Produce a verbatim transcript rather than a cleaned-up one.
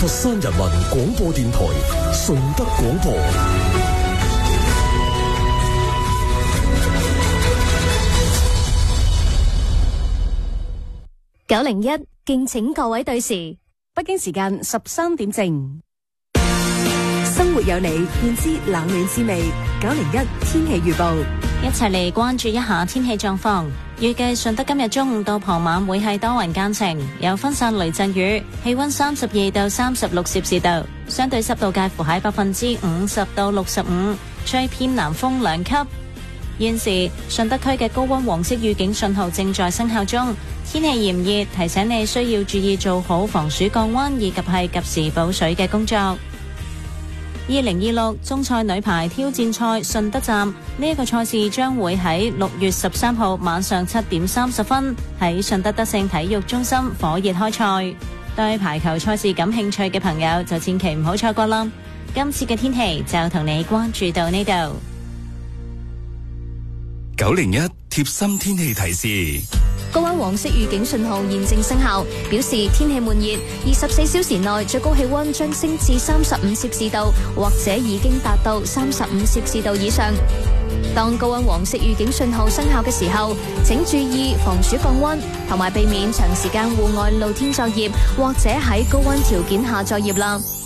佛山人民廣播電台順德廣播。 九零一，敬請各位對時。 北京時間十三點正。生活有你，便知冷暖滋味。九零一天氣預報， 一齊嚟關注一下天氣狀況。預計順德今日中午到傍晚會係多雲間晴，有分散雷陣雨，氣溫三十二到三十六攝氏度，相對濕度介乎喺百分之五十到六十五，吹偏南風兩級。現時順德區嘅高溫黃色預警信號正在生效中，天氣炎熱，提醒你需要注意做好防暑降溫以及係及時補水嘅工作。二零二六中賽女排挑戰賽順德站呢一個賽事將會喺六月十三號晚上七點三十分喺順德德勝體育中心火熱開賽。對排球賽事感興趣嘅朋友就千祈唔好錯過啦。今次嘅天氣就同你關注到呢度。 九零一貼心天氣提示。 高溫黃色預警信號現正生效，表示天氣悶熱，二十四小時內最高氣溫將升至三十五攝氏度，或者已經達到三十五攝氏度以上。當高溫黃色預警信號生效嘅時候，請注意防暑降溫，同埋避免長時間戶外露天作業或者喺高溫條件下作業啦。